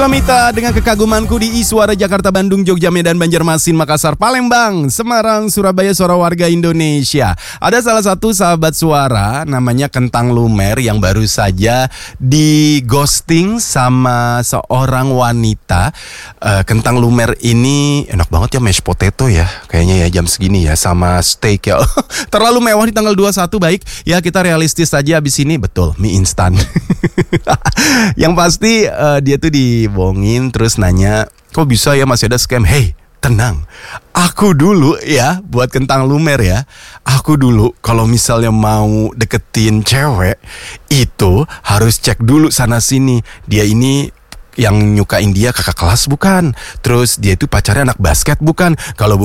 Pamita dengan kekagumanku di Iswara Jakarta, Bandung, Jogja, Medan, Banjarmasin, Makassar, Palembang, Semarang, Surabaya, suara warga Indonesia. Ada salah satu sahabat suara namanya Kentang Lumer yang baru saja di ghosting sama seorang wanita. Kentang Lumer ini enak banget ya, mashed potato ya kayaknya ya jam segini ya, sama steak ya. Terlalu mewah di tanggal 21. Baik ya, kita realistis saja abis ini. Betul, mie instan. Yang pasti dia tuh dibohongin terus nanya, kok bisa ya masih ada scam? Hey, tenang, aku dulu ya, buat Kentang Lumer ya, aku dulu kalau misalnya mau deketin cewek itu harus cek dulu sana sini, dia ini yang nyukain dia kakak kelas bukan, terus dia itu pacarnya anak basket bukan, kalau